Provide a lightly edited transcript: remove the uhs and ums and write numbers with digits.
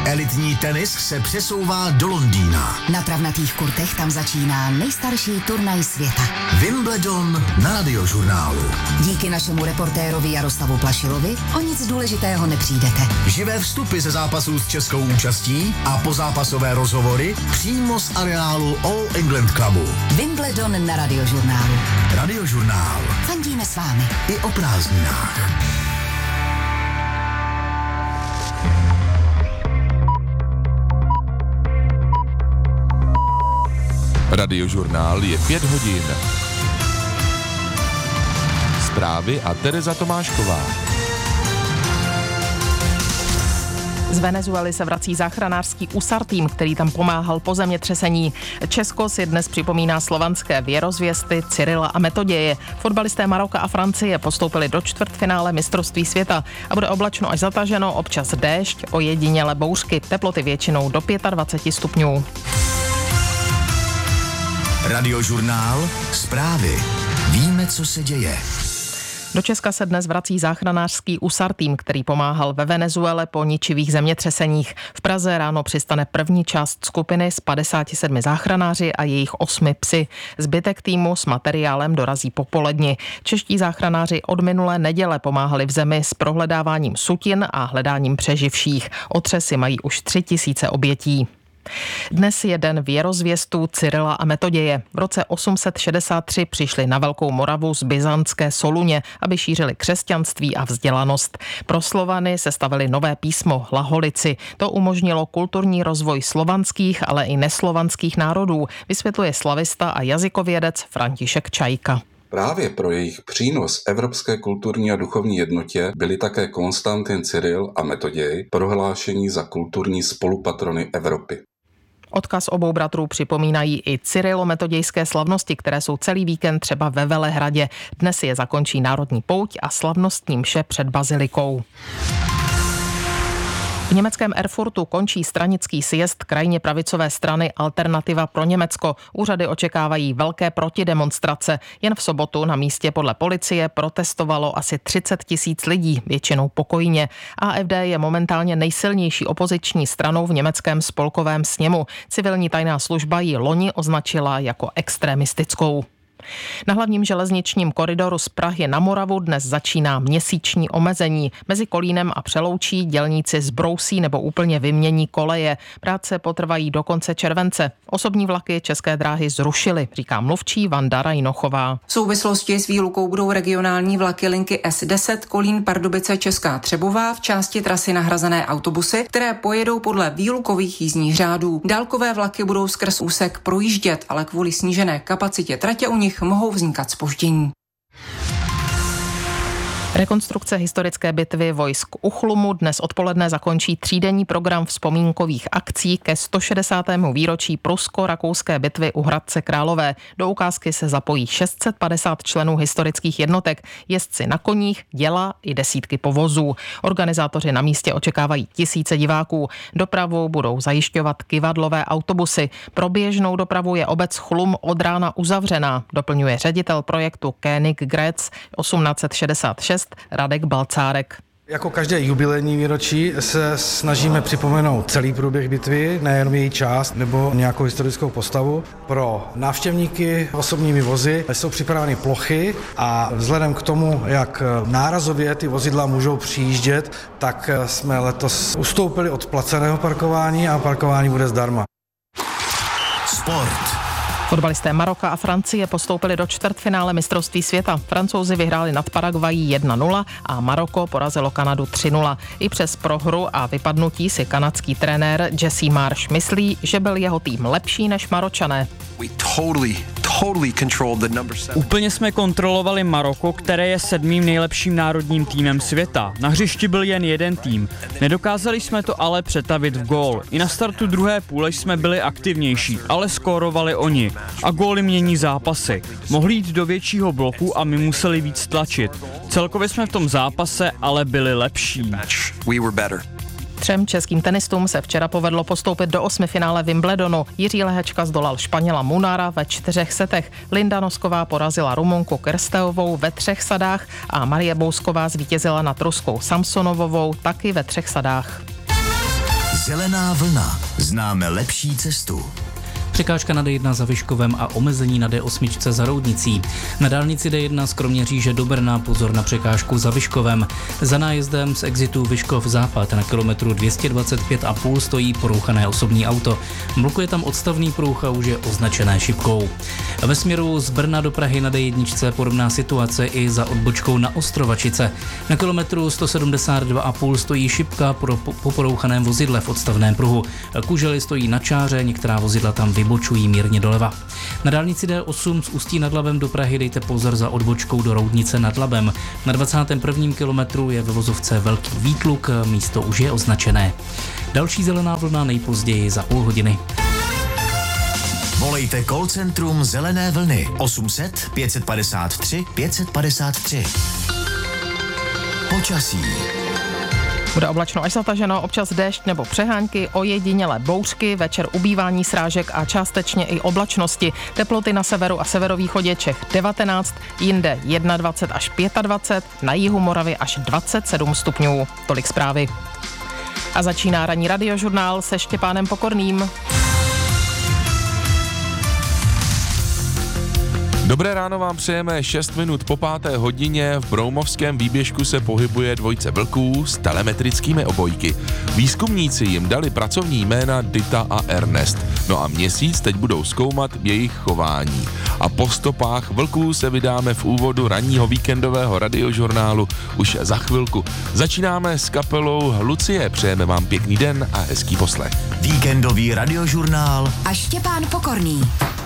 Elitní tenis se přesouvá do Londýna. Na travnatých kurtech tam začíná nejstarší turnaj světa. Wimbledon na Radiožurnálu. Díky našemu reportérovi Jaroslavu Plašilovi o nic důležitého nepřijdete. Živé vstupy ze zápasů s českou účastí a pozápasové rozhovory přímo z areálu All England Clubu. Wimbledon na Radiožurnálu. Radiožurnál. Fandíme s vámi. I o prázdninách. Radiožurnál je 5 hodin. Zprávy a Tereza Tomášková. Z Venezuely se vrací záchranářský USAR tým, který tam pomáhal po zemětřesení. Česko si dnes připomíná slovanské věrozvěsty Cyrila a Metoděje. Fotbalisté Maroka a Francie postoupili do čtvrtfinále mistrovství světa a bude oblačno až zataženo, občas déšť, ojedinělé bouřky, teploty většinou do 25 stupňů. Radiožurnál. Zprávy. Víme, co se děje. Do Česka se dnes vrací záchranářský USAR tým, který pomáhal ve Venezuele po ničivých zemětřeseních. V Praze ráno přistane první část skupiny z 57 záchranáři a jejich 8 psy. Zbytek týmu s materiálem dorazí popoledni. Čeští záchranáři od minulé neděle pomáhali v zemi s prohledáváním sutin a hledáním přeživších. Otřesy mají už 3000 obětí. Dnes je den věrozvěstů Cyrila a Metoděje. V roce 863 přišli na Velkou Moravu z byzantské Soluně, aby šířili křesťanství a vzdělanost. Pro Slovany sestavili nové písmo Hlaholici. To umožnilo kulturní rozvoj slovanských, ale i neslovanských národů, vysvětluje slavista a jazykovědec František Čajka. Právě pro jejich přínos evropské kulturní a duchovní jednotě byli také Konstantin Cyril a Metoděj prohlášení za kulturní spolupatrony Evropy. Odkaz obou bratrů připomínají i cyrilometodějské slavnosti, které jsou celý víkend třeba ve Velehradě. Dnes je zakončí národní pouť a slavnostní mše před bazilikou. V německém Erfurtu končí stranický sjezd krajně pravicové strany Alternativa pro Německo. Úřady očekávají velké protidemonstrace. Jen v sobotu na místě podle policie protestovalo asi 30 000 lidí, většinou pokojně. AfD je momentálně nejsilnější opoziční stranou v německém spolkovém sněmu. Civilní tajná služba ji loni označila jako extremistickou. Na hlavním železničním koridoru z Prahy na Moravu dnes začíná měsíční omezení. Mezi Kolínem a Přeloučí dělníci zbrousí nebo úplně vymění koleje. Práce potrvají do konce července. Osobní vlaky České dráhy zrušily, říká mluvčí Vanda Rajnochová. V souvislosti s výlukou budou regionální vlaky linky S10 Kolín Pardubice Česká Třebová v části trasy nahrazené autobusy, které pojedou podle výlukových jízdních řádů. Dálkové vlaky budou skrz úsek projíždět, ale kvůli snížené kapacitě tratě u nich mohou vznikat zpoždění. Rekonstrukce historické bitvy vojsk u Chlumu dnes odpoledne zakončí třídenní program vzpomínkových akcí ke 160. výročí prusko-rakouské bitvy u Hradce Králové. Do ukázky se zapojí 650 členů historických jednotek, jezdci na koních, děla i desítky povozů. Organizátoři na místě očekávají tisíce diváků. Dopravu budou zajišťovat kyvadlové autobusy. Pro běžnou dopravu je obec Chlum od rána uzavřená, doplňuje ředitel projektu Koenig Grätz 1866 Radek Balcárek. Jako každé jubilejní výročí se snažíme připomenout celý průběh bitvy, nejenom její část nebo nějakou historickou postavu. Pro návštěvníky osobními vozy jsou připraveny plochy a vzhledem k tomu, jak nárazově ty vozidla můžou přijíždět, tak jsme letos ustoupili od placeného parkování a parkování bude zdarma. Sport. Fotbalisté Maroka a Francie postoupili do čtvrtfinále mistrovství světa. Francouzi vyhráli nad Paraguayí 1-0 a Maroko porazilo Kanadu 3-0. I přes prohru a vypadnutí si kanadský trenér Jesse Marsh myslí, že byl jeho tým lepší než Maročané. Úplně jsme kontrolovali Maroko, které je 7. nejlepším národním týmem světa. Na hřišti byl jen jeden tým. Nedokázali jsme to ale přetavit v gól. I na startu druhé půle jsme byli aktivnější, ale skórovali oni. A góly mění zápasy. Mohli jít do většího bloku a my museli víc tlačit. Celkově jsme v tom zápase ale byli lepší. 3 českým tenistům se včera povedlo postoupit do 8. finále Wimbledonu. Jiří Lehečka zdolal Španěla Munara ve 4 setech. Linda Nosková porazila Rumunku Kersteovou ve 3 sadách a Marie Bousková zvítězila nad Ruskou Samsonovovou taky ve 3 sadách. Zelená vlna. Známe lepší cestu. Překážka na D1 za Vyškovem a omezení na D8 za Roudnicí. Na dálnici D1 z Kroměříže do Brna pozor na překážku za Vyškovem. Za nájezdem z exitu Vyškov západ na kilometru 225,5 stojí porouchané osobní auto. Blokuje tam odstavný pruh a už je označené šipkou. Ve směru z Brna do Prahy na D1 podobná situace i za odbočkou na Ostrovačice. Na kilometru 172,5 stojí šipka po porouchaném vozidle v odstavném pruhu. Kužely stojí na čáře, některá vozidla tam vybočují mírně doleva. Na dálnici D8 z Ústí nad Labem do Prahy dejte pozor za odbočkou do Roudnice nad Labem. Na 21. kilometru je ve vozovce velký výtluk, místo už je označené. Další zelená vlna nejpozději za půl hodiny. Volejte call centrum Zelené vlny 800 553 553. Počasí. Bude oblačno až zataženo, občas déšť nebo přehánky, ojedinělé bouřky, večer ubývání srážek a částečně i oblačnosti. Teploty na severu a severovýchodě Čech 19, jinde 21 až 25, na jihu Moravy až 27 stupňů. Tolik zprávy. A začíná ranní radiožurnál se Štěpánem Pokorným. Dobré ráno vám přejeme 6 minut po 5. hodině. V Broumovském výběžku se pohybuje dvojice vlků s telemetrickými obojky. Výzkumníci jim dali pracovní jména Dita a Ernest. No a měsíc teď budou zkoumat jejich chování. A po stopách vlků se vydáme v úvodu ranního víkendového radiožurnálu už za chvilku. Začínáme s kapelou Lucie. Přejeme vám pěkný den a hezký poslech. Víkendový radiožurnál a Štěpán Pokorný.